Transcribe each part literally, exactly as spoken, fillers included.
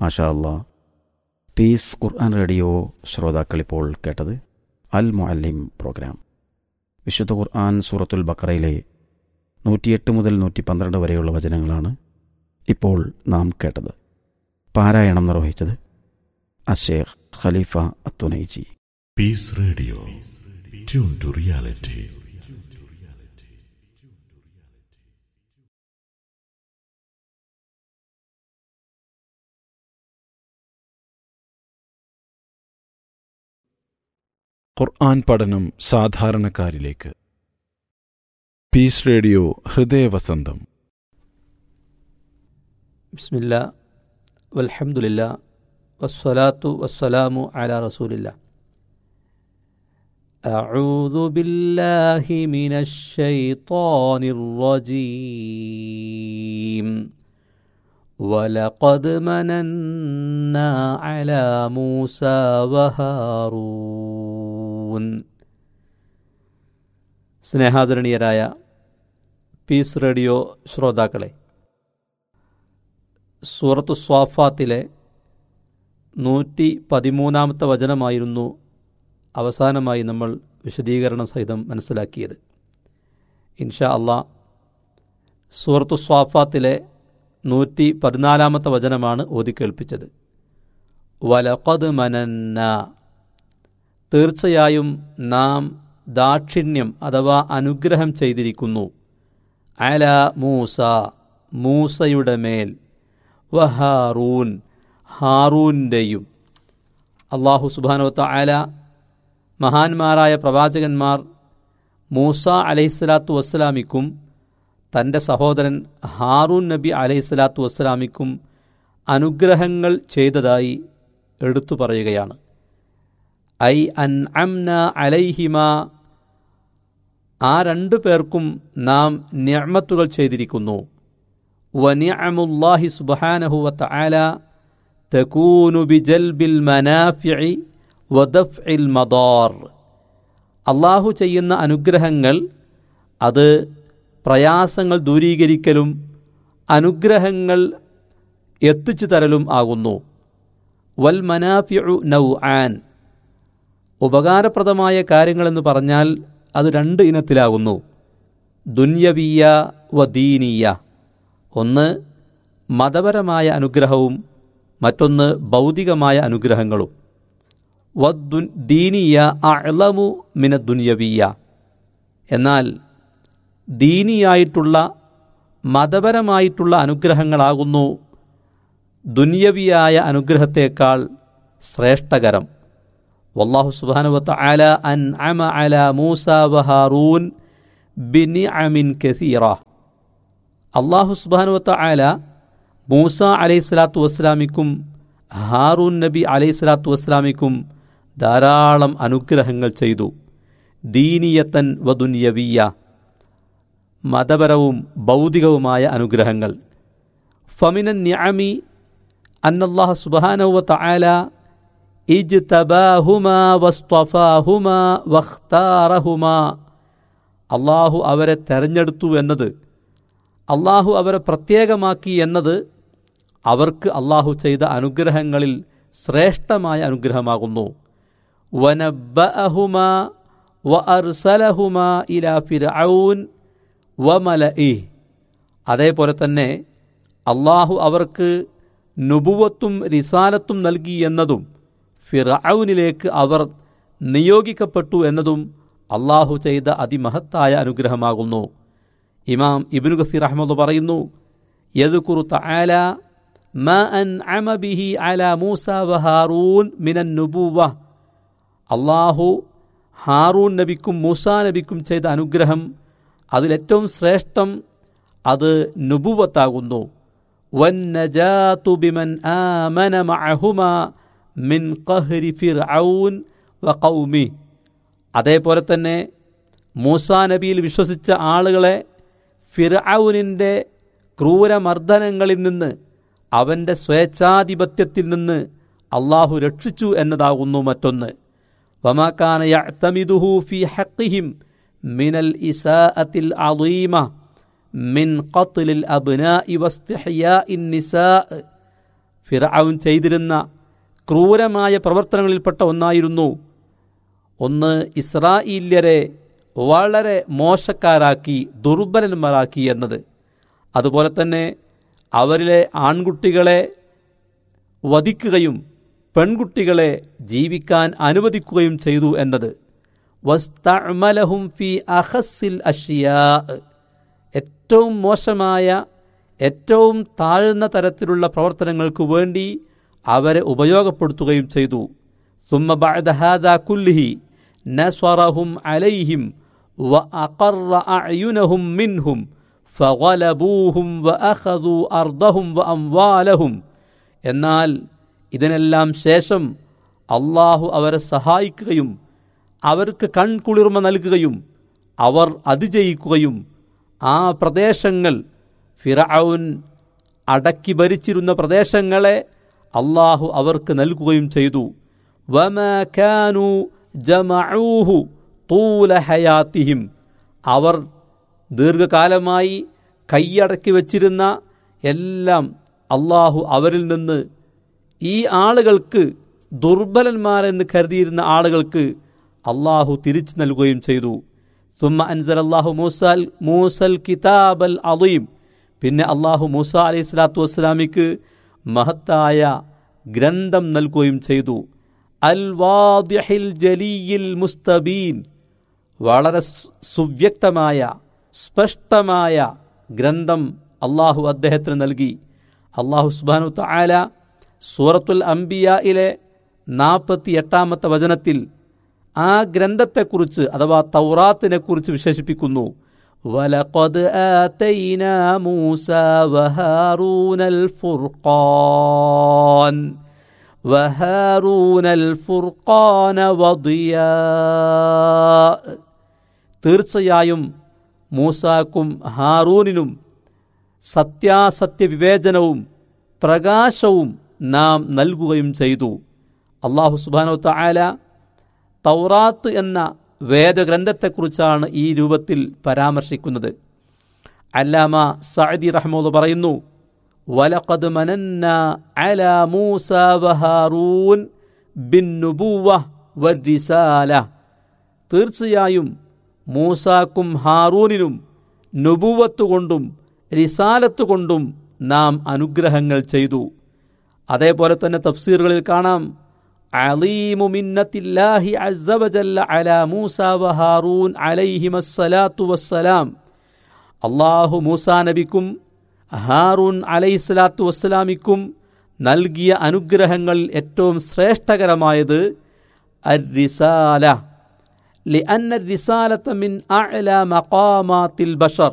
മാഷാ അല്ലാ. പീസ് ഖുർആൻ റേഡിയോ ശ്രോതാക്കളിപ്പോൾ കേട്ടത് അൽ മുഅല്ലിം പ്രോഗ്രാം. വിശുദ്ധ ഖുർആൻ സൂറത്തുൽ ബഖറയിലെ നൂറ്റിയെട്ട് മുതൽ നൂറ്റി പന്ത്രണ്ട് വരെയുള്ള വചനങ്ങളാണ് ഇപ്പോൾ നാം കേട്ടത്. പാരായണം നിർവഹിച്ചത് അശേഖ് ഖലീഫ അത്തുനൈജി. Piece radio, tune to reality. ഖുർആൻ പഠനം സാധാരണക്കാരിലേക്ക്. Piece radio ഹൃദയവസന്തം. ബിസ്മില്ലാ വൽഹംദുലില്ലാ വസ്സലാത്തു വസ്സലാമു അലാ റസൂലില്ലാ. അഊദു ബില്ലാഹി മിനശ് ശൈത്വാനിർ റജീം. വലഖദ് മനന്നാ അലാ മൂസാ വഹാറൂൻ. സ്നേഹാദരണീയരായ പീസ് റേഡിയോ ശ്രോതാക്കളെ, സൂറത്തു സ്വാഫാത്തിലെ നൂറ്റി പതിമൂന്നാമത്തെ വചനമായിരുന്നു അവസാനമായി നമ്മൾ വിശദീകരണ സഹിതം മനസ്സിലാക്കിയത്. ഇൻഷാ അള്ളാ, സൂറത്തു സ്വാഫാത്തിലെ നൂറ്റി പതിനാലാമത്തെ വചനമാണ് ഓതിക്കേൾപ്പിച്ചത്. വലഖദ് മനന്ന, തീർച്ചയായും നാം ദാക്ഷിണ്യം അഥവാ അനുഗ്രഹം ചെയ്തിരിക്കുന്നു. അല മൂസ, മൂസയുടെ മേൽ. വഹാറൂൻ, ഹാറൂൻ്റെയും. അള്ളാഹു സുബ്ഹാനഹു വതആല മഹാന്മാരായ പ്രവാചകന്മാർ മൂസ അലൈഹിസ്സലാത്തു വസ്സലാമിക്കും തൻ്റെ സഹോദരൻ ഹാറൂൻ നബി അലൈഹിസ്സലാത്തു വസ്സലാമിക്കും അനുഗ്രഹങ്ങൾ ചെയ്തതായി എടുത്തു പറയുകയാണ്. ഐ അൻഅംന അലൈഹിമ, ആ രണ്ടു പേർക്കും നാം നിഅമത്തുകൾ ചെയ്തിരിക്കുന്നു. വനിഅമുല്ലാഹി സുബ്ഹാനഹു വതആല തകൂനു ബിജൽബിൽ മനാഫിഇ വദഫ്ഇൽ മദാർ. അള്ളാഹു ചെയ്യുന്ന അനുഗ്രഹങ്ങൾ അത് പ്രയാസങ്ങൾ ദൂരീകരിക്കലും അനുഗ്രഹങ്ങൾ എത്തിച്ചു തരലും ആകുന്നു. വൽ മനാഫിഉ നൗആൻ, ഉപകാരപ്രദമായ കാര്യങ്ങളെന്ന് പറഞ്ഞാൽ അത് രണ്ട് ഇനത്തിലാകുന്നു. ദുന്യവിയ വ ദീനിയ, ഒന്ന് മതപരമായ അനുഗ്രഹവും മറ്റൊന്ന് ഭൗതികമായ അനുഗ്രഹങ്ങളും. വദ്ദു ദീനിയ അഅ്ലമു മിന ദുന്യവിയ, എന്നാൽ ദീനിയായിട്ടുള്ള മതപരമായിട്ടുള്ള അനുഗ്രഹങ്ങളാകുന്നു ദുന്യവിയായ അനുഗ്രഹത്തേക്കാൾ ശ്രേഷ്ഠകരം. വല്ലാഹു സുബ്ഹാനഹു വതആല അൻഅമ അലാ മൂസ വഹാറൂൻ ബിനിഅമിൻ കസീറ. അല്ലാഹു സുബ്ഹാനഹു വതആല മൂസ അലൈഹിസ്സലാത്തു വസ്സലാമിക്കും ഹാറൂൻ നബി അലൈഹിസ്സലാത്തു വസ്സലാമിക്കും ധാരാളം അനുഗ്രഹങ്ങൾ ചെയ്തു. ദീനിയത്തൻ വദുന്യവിയ, മതപരവും ഭൗതികവുമായ അനുഗ്രഹങ്ങൾ. ഫമിനൻ നിഅമി അന്നല്ലാഹു സുബ്ഹാനഹു വതആല ഇജ്തബാഹുമാ വസ്തഫാഹുമാ വഖ്താറഹുമാ. അള്ളാഹു അവരെ തെരഞ്ഞെടുത്തു എന്നത്, അള്ളാഹു അവരെ പ്രത്യേകമാക്കി എന്നത് അവർക്ക് അള്ളാഹു ചെയ്ത അനുഗ്രഹങ്ങളിൽ ശ്രേഷ്ഠമായ അനുഗ്രഹമാകുന്നു. വനബ്ബഅഹുമാ വഅർസലഹുമാ ഇലാ ഫിർഔൻ വമലഇഹ്. അതേപോലെ തന്നെ അള്ളാഹു അവർക്ക് നുബുവത്തും റിസാലത്തും നൽകി എന്നതും ഫിർഔനിലേക്ക് അവർ നിയോഗിക്കപ്പെട്ടു എന്നതും അള്ളാഹു ചെയ്ത അതിമഹത്തായ അനുഗ്രഹമാകുന്നു. ഇമാം ഇബ്നു കസീർ റഹ്മത്തുള്ളാഹി പറയുന്നു, യദ്കുറു തആല മാ അൻഅമ ബിഹി അലാ മൂസ വഹാറൂൻ മിനൻ നുബുവ. അള്ളാഹു ഹാറൂൻ നബിക്കും മൂസാ നബിക്കും ചെയ്ത അനുഗ്രഹം അതിലേറ്റവും ശ്രേഷ്ഠം അത് നുബുവത്താകുന്നു. വന്നജാതു ബിമൻ ആമന മഅഹുമാ മിൻ ഖഹ്രി ഫിർഔൻ വഖൗമി. അതേപോലെ തന്നെ മൂസാ നബിയിൽ വിശ്വസിച്ച ആളുകളെ ഫിർഔനിൻ്റെ ക്രൂരമർദ്ദനങ്ങളിൽ നിന്ന്, അവൻ്റെ സ്വേച്ഛാധിപത്യത്തിൽ നിന്ന് അള്ളാഹു രക്ഷിച്ചു എന്നതാകുന്നു മറ്റൊന്ന്. വമാ കാന യഅ്തമിദുഹു ഫീ ഹഖ്ഹിം മിനൽ ഇസാഅത്തിൽ അളീമ മിൻ ഖത്ലിൽ അബ്നാഇ വസ്തിഹ്യാഇൻ നിസാ ഫിർഔൻ ചെയ്തിരുന്ന ക്രൂരമായ പ്രവർത്തനങ്ങളിൽപ്പെട്ട ഒന്നായിരുന്നു ഒന്ന് ഇസ്രായേല്യരെ വളരെ മോശക്കാരാക്കി ദുർബലന്മാരാക്കി എന്നത്. അതുപോലെ തന്നെ അവരിലെ ആൺകുട്ടികളെ വധിക്കുകയും പെൺകുട്ടികളെ ജീവിക്കാൻ അനുവദിക്കുകയും ചെയ്തു എന്നത്. വസ്തഅമലഹും ഫി അഖസ്സിൽ അഷ്യാ, ഏറ്റവും മോശമായ ഏറ്റവും താഴ്ന്ന തരത്തിലുള്ള പ്രവർത്തനങ്ങൾക്ക് വേണ്ടി അവരെ ഉപയോഗപ്പെടുത്തുകയും ചെയ്തു. സുമ്മ ബഅദ ഹാദാ കുല്ലിഹി നസ്വറഹും അലൈഹിം വഅഖറ അഅ്യുനഹും മിൻഹും ഫഗലബൂഹും വഅഖദൂ അർദഹും വഅംവാലഹും. എന്നാൽ ഇതിനെല്ലാം ശേഷം അള്ളാഹു അവരെ സഹായിക്കുകയും അവർക്ക് കൺകുളിർമ നൽകുകയും അവർ അതിജയിക്കുകയും ആ പ്രദേശങ്ങൾ ഫിർഔൻ അടക്കി ഭരിച്ചിരുന്ന പ്രദേശങ്ങളെ അള്ളാഹു അവർക്ക് നൽകുകയും ചെയ്തു. വമാ കാനൂ ജമഊഹു തൂല ഹയാത്തിഹിം, അവർ ദീർഘകാലമായി കൈയടക്കി വച്ചിരുന്ന എല്ലാം അള്ളാഹു അവരിൽ നിന്ന് ഈ ആളുകൾക്ക്, ദുർബലന്മാരെന്ന് കരുതിയിരുന്ന ആളുകൾക്ക് അള്ളാഹു തിരിച്ചു നൽകുകയും ചെയ്തു. സുമ്മ അൻസലല്ലാഹു മൂസൽ മൂസൽ കിതാബൽ അളീം, പിന്നെ അള്ളാഹു മൂസ അലൈഹി സ്വലാത്തു വസ്സലാമിക്ക് മഹത്തായ ഗ്രന്ഥം നൽകുകയും ചെയ്തു. അൽ വാദിഹിൽ ജലീയിൽ മുസ്തബീൻ, വളരെ സുവ്യക്തമായ സ്പഷ്ടമായ ഗ്രന്ഥം അള്ളാഹു അദ്ദേഹത്തിന് നൽകി. അള്ളാഹു സുബ്ഹാനഹു തആല സൂറത്തുൽ അംബിയായിലെ നാൽപ്പത്തി എട്ടാമത്തെ വചനത്തിൽ ആ ഗ്രന്ഥത്തെക്കുറിച്ച് അഥവാ തൗറാത്തിനെക്കുറിച്ച് വിശേഷിപ്പിക്കുന്നു. വലഖദ് ആതൈനാ മൂസാ വഹാറൂനൽ ഫുർഖാൻ വഹാറൂനൽ ഫുർഖാന വദിയാ, തീർച്ചയായും മൂസാക്കും ഹാറൂനിനും സത്യാസത്യ വിവേചനവും പ്രകാശവും നാം നൽകുകയും ചെയ്തു. അല്ലാഹു സുബ്ഹാനഹു തആല തൗറാത്ത് എന്ന വേദഗ്രന്ഥത്തെക്കുറിച്ചാണ് ഈ രൂപത്തിൽ പരാമർശിക്കുന്നത്. അല്ലാമ സഅദി റഹ്മത്തുള്ളാഹി പറയുന്നു, വലഖദ് മനന്നാ അലാ മൂസ വഹാറൂൻ ബിന്നുബുവ്വ വറിസാല, തീർച്ചയായും മൂസാക്കും ഹാറൂനിനും നുബുവത്ത് കൊണ്ടും റിസാലത്ത് കൊണ്ടും നാം അനുഗ്രഹങ്ങൾ ചെയ്തു. അതേപോലെ തന്നെ തഫ്സീറുകളിൽ കാണാം, അലീമു മിന്നത്തില്ലാഹി അസ്സ വജല്ല അലാ മൂസ വഹാറൂൻ അലൈഹിമസ്സലാത്തു വസ്സലാം, അല്ലാഹു മൂസാ നബിക്കും ഹാറൂൻ അലൈഹിസ്സലാത്തു വസ്സലാമിക്കും നൽകിയ അനുഗ്രഹങ്ങളിൽ ഏറ്റവും ശ്രേഷ്ഠകരമായത് അർ-റിസാല, ലിഅന്ന അർ-റിസാലത മിൻ അഅ്ലാ മഖാമാത്തിൽ ബശർ,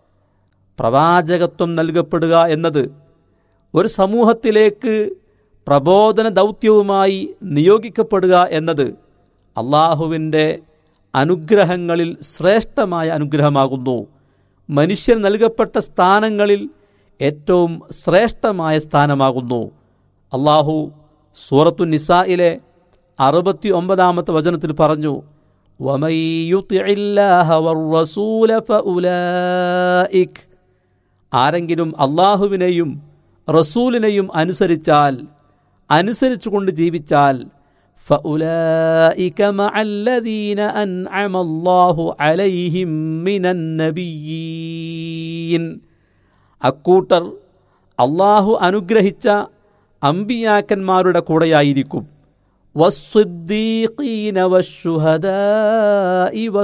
പ്രവാചകത്വം നൽകപ്പെടുക എന്നത് ഒരു സമൂഹത്തിലേക്ക് പ്രബോധന ദൗത്യവുമായി നിയോഗിക്കപ്പെടുക എന്നത് അള്ളാഹുവിൻ്റെ അനുഗ്രഹങ്ങളിൽ ശ്രേഷ്ഠമായ അനുഗ്രഹമാകുന്നു. മനുഷ്യൻ നൽകപ്പെട്ട സ്ഥാനങ്ങളിൽ ഏറ്റവും ശ്രേഷ്ഠമായ സ്ഥാനമാകുന്നു. അള്ളാഹു സൂറത്തു നിസായിലെ അറുപത്തി ഒമ്പതാമത്തെ വചനത്തിൽ പറഞ്ഞു, വമൻ യുതിഇല്ലാഹ വർ-റസൂല ഫഉലൈക, ആരെങ്കിലും അള്ളാഹുവിനെയും റസൂലിനെയും അനുസരിച്ചാൽ, അനുസരിച്ചുകൊണ്ട് ജീവിച്ചാൽ, ഫഉലൈക മഅല്ലദീന അൻഅമല്ലാഹു അലൈഹിം മിനൻ നബിയ്യീൻ, അക്കൂട്ടർ അള്ളാഹു അനുഗ്രഹിച്ച അമ്പിയാക്കന്മാരുടെ കൂടെയായിരിക്കും. വസ്സിദ്ദീഖീന വശ്ശുഹദാഇ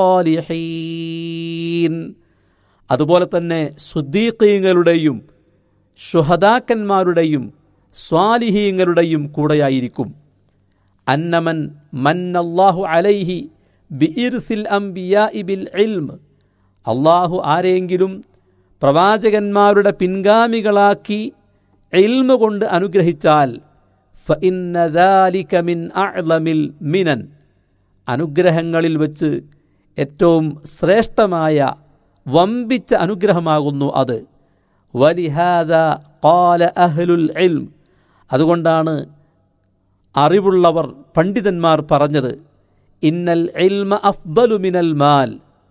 വസ്സാലിഹീൻ, അതുപോലെ തന്നെ സുദ്ദീഖീങ്ങളുടെയും ശുഹദാക്കന്മാരുടെയും സ്വാലിഹീങ്ങളുടെയും കൂടെയായിരിക്കും. അന്നമൻ മന്നല്ലാഹു അലൈഹി ബിഇർസിൽ അംബിയാഇ ബിൽ ഇൽമ്, അള്ളാഹു ആരെങ്കിലും പ്രവാചകന്മാരുടെ പിൻഗാമികളാക്കി ഇൽമ് കൊണ്ട് അനുഗ്രഹിച്ചാൽ, ഫഇന്ന ദാലിക മിൻ അഅ്ലമിൽ മിനൻ, അനുഗ്രഹങ്ങളിൽ വച്ച് ഏറ്റവും ശ്രേഷ്ഠമായ വമ്പിച്ച അനുഗ്രഹമാകുന്നു അത്. വലിഹാദാ ഖാല അഹ്ലുൽ ഇൽം, അതുകൊണ്ടാണ് അറിവുള്ളവർ പണ്ഡിതന്മാർ പറഞ്ഞത്, ഇന്നൽ ഇൽമ അഫ്ദലു മിനൽ മാൽ,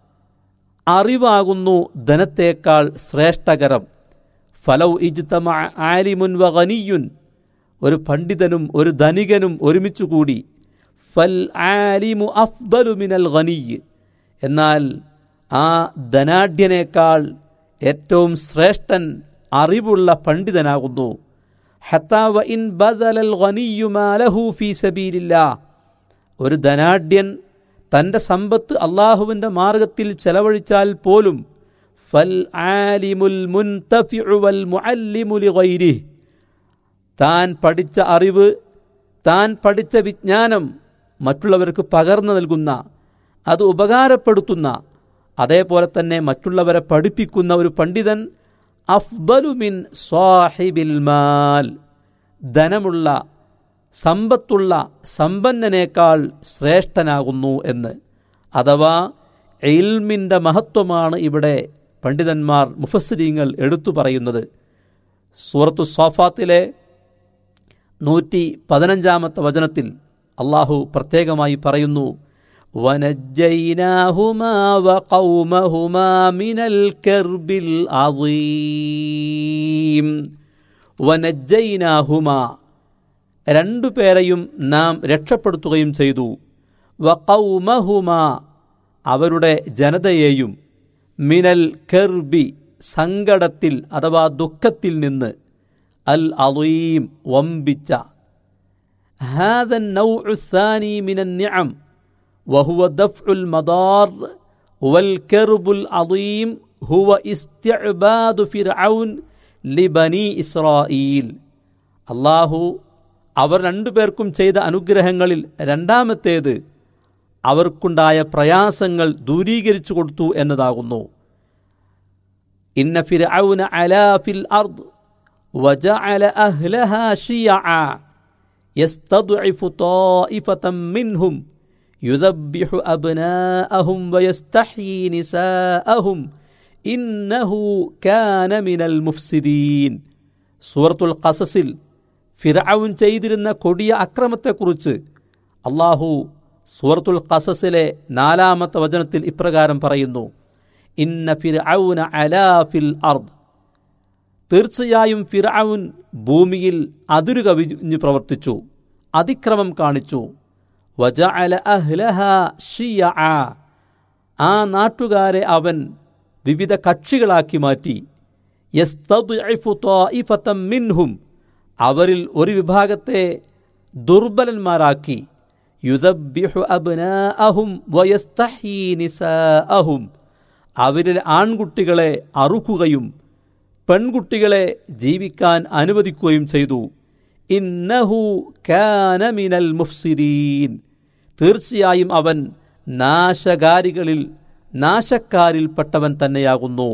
അറിവാകുന്നു ധനത്തേക്കാൾ ശ്രേഷ്ഠകരം. ഫലൗ ഇജ്തമഅ ആലിമുൻ വഗനിയുൻ ഒരു പണ്ഡിതനും ഒരു ധനികനും ഒരുമിച്ചു കൂടി, ഫൽ ആലിമു അഫ്ദലു മിനൽ ഗനിയ്യ്, എന്നാൽ ആ ധനാഢ്യനേക്കാൾ ഏറ്റവും ശ്രേഷ്ഠൻ അറിവുള്ള പണ്ഡിതനാകുന്നു. ഹത്താ വ ഇൻ ബദലൽ ഗനിയ്യു മാലഹു ഫീ സബീലില്ലാഹ്, ഒരു ധനാഢ്യൻ തൻ്റെ സമ്പത്ത് അള്ളാഹുവിൻ്റെ മാർഗത്തിൽ ചെലവഴിച്ചാൽ പോലും ഫൽ ആലിമുൽ മുൻതഫിഉ വൽ മുഅല്ലിമു ലിഗൈരിഹി, താൻ പഠിച്ച അറിവ്, താൻ പഠിച്ച വിജ്ഞാനം മറ്റുള്ളവർക്ക് പകർന്നു നൽകുന്ന, അത് ഉപകാരപ്പെടുത്തുന്ന, അതേപോലെ തന്നെ മറ്റുള്ളവരെ പഠിപ്പിക്കുന്ന ഒരു പണ്ഡിതൻ അഫ്ദലു മിൻ സ്വാഹിബിൽ മാൽ, ധനമുള്ള സമ്പത്തുള്ള സമ്പന്നനേക്കാൾ ശ്രേഷ്ഠനാകുന്നു എന്ന്. അഥവാ ഇൽമിൻ്റെ മഹത്വമാണ് ഇവിടെ പണ്ഡിതന്മാർ മുഫസ്സിരീങ്ങൾ എടുത്തു പറയുന്നത്. സൂറത്തു സ്വാഫാത്തിലെ നൂറ്റി പതിനഞ്ചാമത്തെ വചനത്തിൽ അള്ളാഹു പ്രത്യേകമായി പറയുന്നു, വനജ്ജൈനാഹുമാ വഖൗമഹുമാ മിനൽ കർബിൽ അദീം. വനജ്ജൈനാഹുമാ, രണ്ടുപേരെയും നാം രക്ഷപ്പെടുത്തുകയും ചെയ്തു. വഖൗമഹുമാ, അവരുടെ ജനതയെയും, മിനൽ കർബി, സങ്കടത്തിൽ അഥവാ ദുഃഖത്തിൽ നിന്ന്, അൽ അളീം, വമ്പിച്ച. ഹാദ നൗഉ സാനി മിനൻ നിഅം വഹുവ ദഫ്ഉൽ മദാർ വൽ കർബുൽ അളീം ഹുവ ഇസ്തിഅബാദു ഫിർഔൻ ലിബനി ഇസ്രായീൽ. അല്ലാഹു അവർ രണ്ടുപേർക്കും ചെയ്ത അനുഗ്രഹങ്ങളിൽ രണ്ടാമത്തേത് അവർക്കുണ്ടായ പ്രയാസങ്ങൾ ദൂരീകരിച്ചു കൊടുത്തു എന്നതാകുന്നു. ഇന്ന ഫിർഔന അലാ ഫിൽ അർദ് വജഅല അഹ്ലഹാ ശിയഅ യസ്തദ്ഇഫു ത്വായിഫതൻ മിൻഹും യുദബ്ബിഹു അബ്നാഅഹും വയസ്തഹ്യീ നിസാഅഹും ഇന്നഹു കാന മിനൽ മുഫ്സിദീൻ. സൂറത്തുൽ ഖസസിൽ ഫിർഔൻ ചെയ്തിരുന്ന കൊടിയ അക്രമത്തെക്കുറിച്ച് അല്ലാഹു സൂറത്തുൽ ഖസസിലെ നാലാമത്തെ വചനത്തിൽ ഇപ്രകാരം പറയുന്നു, ഇന്ന ഫിർഔന അലാ ഫിൽ അർദ്, തീർച്ചയായും ഫിർഔൻ ഭൂമിയിൽ അതിരു കവിഞ്ഞു പ്രവർത്തിച്ചു, അതിക്രമം കാണിച്ചു. വജഅല അഹ്ലഹാ ശിയഅ, ആ നാട്ടുകാരെ അവൻ വിവിധ കക്ഷികളാക്കി മാറ്റി. യസ്തദ്ഇഫു ത്വായിഫതൻ മിൻഹും, അവരിൽ ഒരു വിഭാഗത്തെ ദുർബലന്മാരാക്കി. യുദബ്ബിഹു അബ്നാഅഹും വയസ്തഹ്യീ നിസാഅഹും, അവരിൽ ആൺകുട്ടികളെ അറുക്കുകയും പെൺകുട്ടികളെ ജീവിക്കാൻ അനുവദിക്കുകയും ചെയ്തു. ഇന്നഹു കാന മിനൽ മുഫ്സിദീൻ, തീർച്ചയായും അവൻ നാശകാരികളിൽ നാശക്കാരിൽപ്പെട്ടവൻ തന്നെയാകുന്നു.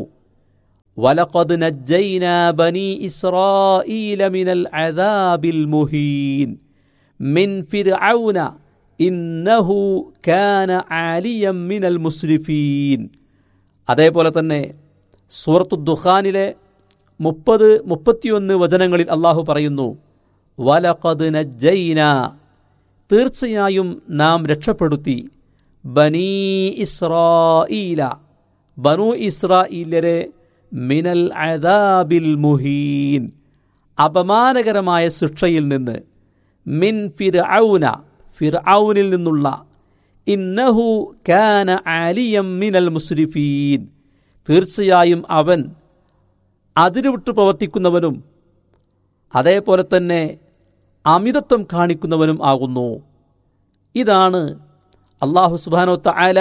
വലഖദ് നജ്ജൈനാ ബനീ ഇസ്രായീല മിനൽ അദാബിൽ മുഹീൻ മിൻ ഫിർഔന ഇന്നഹു കാന ആലിയം മിനൽ മുസ്രിഫീൻ. അതേപോലെ തന്നെ സൂറത്തു ദുഖാനിലെ മുപ്പത് മുപ്പത്തിയൊന്ന് വചനങ്ങളിൽ അള്ളാഹു പറയുന്നു, വലഖദ് നജ്ജൈനാ, തീർച്ചയായും നാം രക്ഷപ്പെടുത്തി, ബനീ ഇസ്രായീല, ബനൂ ഇസ്രായീലരെ, മിനൽ അദാബിൽ മുഹീൻ, അപമാനകരമായ ശിക്ഷയിൽ നിന്ന്, മിൻ ഫിർഔന, ഫിർഔനിൽ നിന്നുള്ള, ഇന്നഹു കാന ആലിയം മിനൽ മുസ്രിഫീൻ, തീർച്ചയായും അവൻ അതിരുവിട്ട് പ്രവർത്തിക്കുന്നവനും അതേപോലെ തന്നെ അമിതത്വം കാണിക്കുന്നവനും ആകുന്നു. ഇതാണ് അല്ലാഹു സുബ്ഹാനഹു വ തആല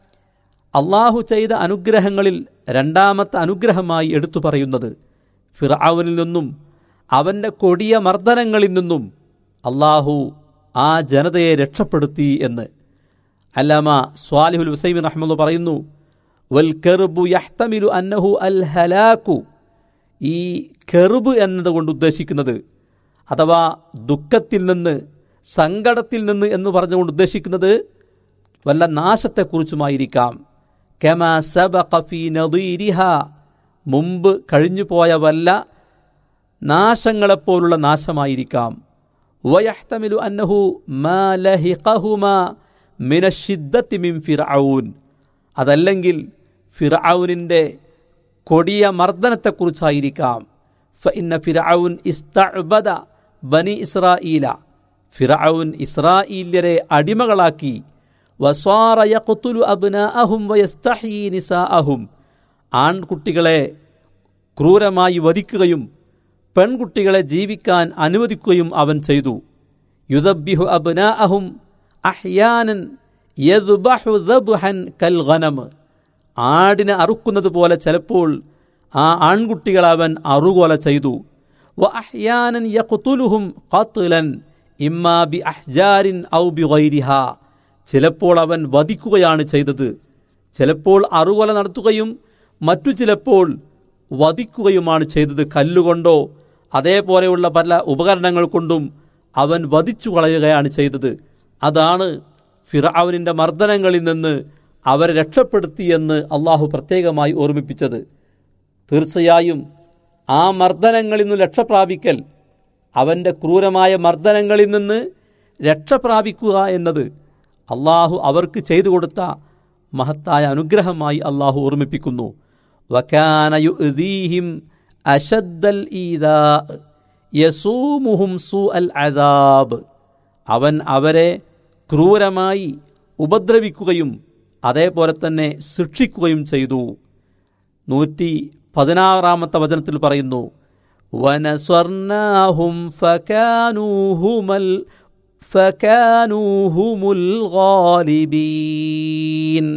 അള്ളാഹു ചെയ്ത അനുഗ്രഹങ്ങളിൽ രണ്ടാമത്തെ അനുഗ്രഹമായി എടുത്തു പറയുന്നത്. ഫിർഔനിൽ നിന്നും അവൻ്റെ കൊടിയ മർദ്ദനങ്ങളിൽ നിന്നും അള്ളാഹു ആ ജനതയെ രക്ഷപ്പെടുത്തി എന്ന് അല്ലാമ സ്വാലിഹുൽ ഉസൈമിൻ റഹ്മത്തുള്ളാഹി പറയുന്നു, വൽ കർബു യഹ്തമിലു അന്നഹു അൽ ഹലാക്കു, ഈ കെറുബ് എന്നതുകൊണ്ട് ഉദ്ദേശിക്കുന്നത് അഥവാ ദുഃഖത്തിൽ നിന്ന് സങ്കടത്തിൽ നിന്ന് എന്ന് പറഞ്ഞുകൊണ്ട് ഉദ്ദേശിക്കുന്നത് വല്ല നാശത്തെക്കുറിച്ചുമായിരിക്കാം. കമാ സബഖ ഫീ നദീരിഹ, മുമ്പ് കഴിഞ്ഞുപോയ വല്ല നാശങ്ങളെപ്പോലുള്ള നാശമായിരിക്കാം. വയഹ്തമിലു അന്നഹു മാ ലഹിഖഹുമാ മിനശ്ശിദ്ദത്തി മിൻ ഫിർഔൻ, അതല്ലെങ്കിൽ ഫിർഔനിൻ്റെ കൊടിയ മർദ്ദനത്തെക്കുറിച്ചായിരിക്കാം. ഫഇന്ന ഫിർഔൻ ഇസ്തഅബദ ബനി ഇസ്രായീല, ഫിർഔൻ ഇസ്രായീല്യരെ അടിമകളാക്കി. വസ്വാറ യഖ്തുലു അബ്നാഅഹും വയസ്തഹ്യീ നിസാഅഹും, ആൺകുട്ടികളെ ക്രൂരമായി വധിക്കുകയും പെൺകുട്ടികളെ ജീവിക്കാൻ അനുവദിക്കുകയും അവൻ ചെയ്തു. യുദബ്ബിഹു അബ്നാഅഹും അഹ്യാനൻ യദ്ബഹു ദബ്ഹൻ കൽ ഗനം, ആടിനെ അറുക്കുന്നത് പോലെ ചിലപ്പോൾ ആ ആൺകുട്ടികളെ അവൻ അറുകൊല ചെയ്തു. വ അഹ്യാനൻ യഖ്തുലുഹും ഖത്ലൻ ഇമ്മാ ബി അഹ്ജാരിൻ ഔ ബി ഗൈരിഹാ, ചിലപ്പോൾ അവൻ വധിക്കുകയാണ് ചെയ്തത്, ചിലപ്പോൾ അറുകൊല നടത്തുകയും മറ്റു ചിലപ്പോൾ വധിക്കുകയുമാണ് ചെയ്തത്. കല്ലുകൊണ്ടോ അതേപോലെയുള്ള പല ഉപകരണങ്ങൾ കൊണ്ടും അവൻ വധിച്ചു കളയുകയാണ് ചെയ്തത്. അതാണ് ഫിർഔനിൻ്റെ മർദ്ദനങ്ങളിൽ നിന്ന് അവരെ രക്ഷപ്പെടുത്തിയെന്ന് അള്ളാഹു പ്രത്യേകമായി ഓർമ്മിപ്പിച്ചത്. തീർച്ചയായും ആ മർദ്ദനങ്ങളിൽ നിന്ന് രക്ഷപ്രാപിക്കൽ, അവൻ്റെ ക്രൂരമായ മർദ്ദനങ്ങളിൽ നിന്ന് രക്ഷപ്രാപിക്കുക എന്നത് അള്ളാഹു അവർക്ക് ചെയ്തു കൊടുത്ത മഹത്തായ അനുഗ്രഹമായി അള്ളാഹു ഓർമ്മിപ്പിക്കുന്നു. വകാന യുഅ്ദീഹിം അശദ്ദൽ ഈദാ യസൂമുഹും സൂഅൽ അദാബ്, അവൻ അവരെ ക്രൂരമായി ഉപദ്രവിക്കുകയും അതേപോലെ തന്നെ ശിക്ഷിക്കുകയും ചെയ്തു. നൂറ്റി പതിനാറാമത്തെ വചനത്തിൽ പറയുന്നു, വനസ്വർനാഹും ഫകാനൂഹുമൽ ഫകാനൂഹുമുൽ ഗാലിബീൻ.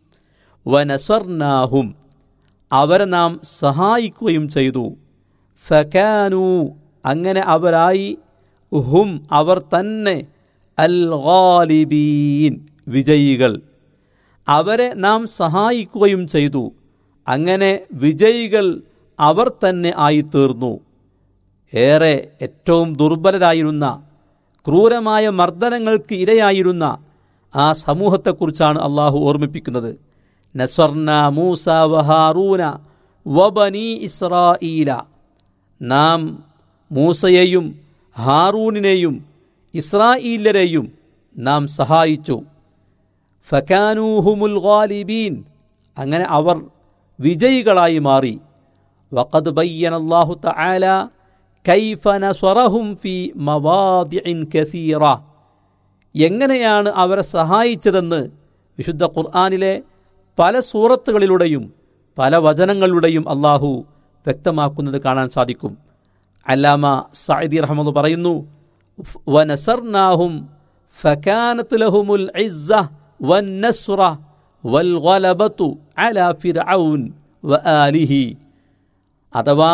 വനസ്വർനാഹും, അവരെ നാം സഹായിക്കുകയും ചെയ്തു. ഫകാനൂ, അങ്ങനെ അവരായി, ഹും, അവർ തന്നെ, അൽ ഗാലിബീൻ, വിജയികൾ. അവരെ നാം സഹായിക്കുകയും ചെയ്തു, അങ്ങനെ വിജയികൾ അവർ തന്നെ ആയിത്തീർന്നു. ഏറെ ഏറ്റവും ദുർബലരായിരുന്ന, ക്രൂരമായ മർദ്ദനങ്ങൾക്ക് ഇരയായിരുന്ന ആ സമൂഹത്തെക്കുറിച്ചാണ് അള്ളാഹു ഓർമ്മിപ്പിക്കുന്നത്. നസ്വർന മൂസ വഹാറൂന വബനി ഇസ്രായീല, നാം മൂസയെയും ഹാറൂനിനെയും ഇസ്രായീലരെയും നാം സഹായിച്ചു. ഫകാനൂഹുമുൽ ഗാലിബീൻ, അങ്ങനെ അവർ വിജയികളായി മാറി. വഖദ് ബയ്യന അല്ലാഹു തആല കൈഫ നസ്വറഹും ഫീ മവാദിഇൻ കസീറ, എങ്ങനെയാണ് അവരെ സഹായിച്ചതെന്ന് വിശുദ്ധ ഖുർആനിലെ പല സൂറത്തുകളിലൂടെയും പല വചനങ്ങളിലൂടെയും അള്ളാഹു വ്യക്തമാക്കുന്നത് കാണാൻ സാധിക്കും. അല്ലാമ സഅദി റഹ്മത്തുള്ളാഹി പറയുന്നു, വനസർനാഹും ഫകാനത് ലഹുമുൽ ഇസ്സ വന്നസ്റ വൽഗലബതു അലാ ഫിർഔൻ വആലിഹി, അഥവാ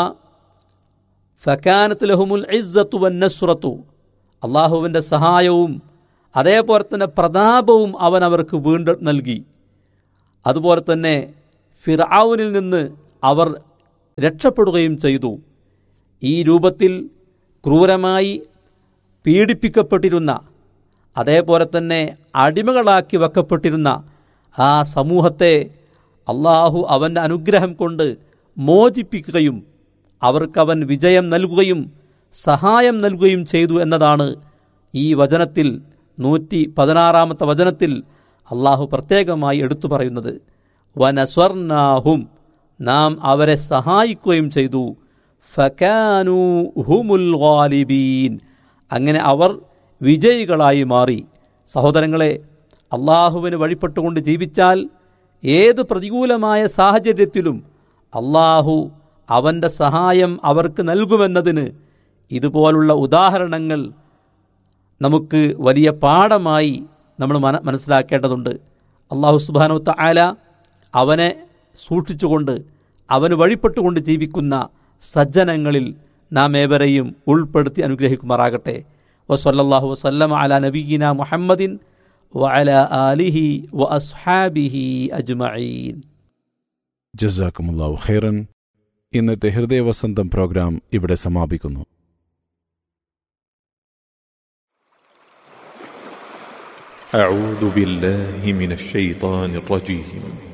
ഫകാനത് ലഹുമുൽ ഇസ്സത്തു വന്നസ്റത്തു, അള്ളാഹുവിൻ്റെ സഹായവും അതേപോലെ തന്നെ പ്രതാപവും അവൻ അവർക്ക് വീണ്ടും നൽകി. അതുപോലെ തന്നെ ഫിർഔനിൽ നിന്ന് അവർ രക്ഷപ്പെടുകയും ചെയ്തു. ഈ രൂപത്തിൽ ക്രൂരമായി പീഡിപ്പിക്കപ്പെട്ടിരുന്ന, അതേപോലെ തന്നെ അടിമകളാക്കി വെക്കപ്പെട്ടിരുന്ന ആ സമൂഹത്തെ അള്ളാഹു അവൻ്റെ അനുഗ്രഹം കൊണ്ട് മോചിപ്പിക്കുകയും അവർക്കവൻ വിജയം നൽകുകയും സഹായം നൽകുകയും ചെയ്തു എന്നതാണ് ഈ വചനത്തിൽ, നൂറ്റി പതിനാറാമത്തെ വചനത്തിൽ അള്ളാഹു പ്രത്യേകമായി എടുത്തു പറയുന്നത്. വനസ്വർനാഹും, നാം അവരെ സഹായിക്കുകയും ചെയ്തു. ഫകാനൂ ഹുമുൽ ഗാലിബീൻ, അങ്ങനെ അവർ വിജയികളായി മാറി. സഹോദരങ്ങളെ, അള്ളാഹുവിന് വഴിപ്പെട്ടുകൊണ്ട് ജീവിച്ചാൽ ഏത് പ്രതികൂലമായ സാഹചര്യത്തിലും അള്ളാഹു അവൻ്റെ സഹായം അവർക്ക് നൽകുമെന്നതിന് ഇതുപോലുള്ള ഉദാഹരണങ്ങൾ നമുക്ക് വലിയ പാഠമായി നമ്മൾ മന മനസ്സിലാക്കേണ്ടതുണ്ട്. അള്ളാഹു സുബ്ഹാനഹു വ തആല അവനെ സൂക്ഷിച്ചുകൊണ്ട് അവന് വഴിപ്പെട്ടുകൊണ്ട് ജീവിക്കുന്ന സജ്ജനങ്ങളിൽ നാം ഏവരെയും ഉൾപ്പെടുത്തി അനുഗ്രഹിക്കുമാറാകട്ടെ. വസല്ലല്ലാഹു വസല്ലമ അലാ നബിയിന മുഹമ്മദിൻ വഅലാ ആലിഹി വഅസ്ഹാബിഹി അജ്മഈൻ. ജസാക്കുമുല്ലാഹു ഖൈറൻ. ഇന്നത്തെ ഹൃദയവസന്തം പ്രോഗ്രാം ഇവിടെ സമാപിക്കുന്നു. أعوذ بالله من الشيطان الرجيم